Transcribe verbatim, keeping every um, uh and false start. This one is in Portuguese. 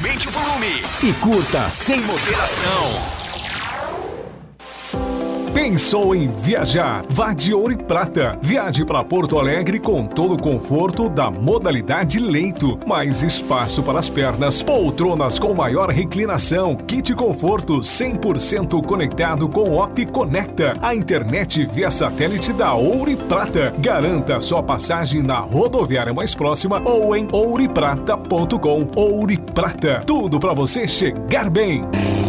Aumente o volume e curta sem moderação. Pensou em viajar? Vá de Ouro e Prata. Viaje para Porto Alegre com todo o conforto da modalidade leito. Mais espaço para as pernas, poltronas com maior reclinação, kit conforto cem por cento conectado com o Op Conecta, a internet via satélite da Ouro e Prata. Garanta sua passagem na rodoviária mais próxima ou em ouro e prata ponto com. Ouro e Prata, tudo para você chegar bem.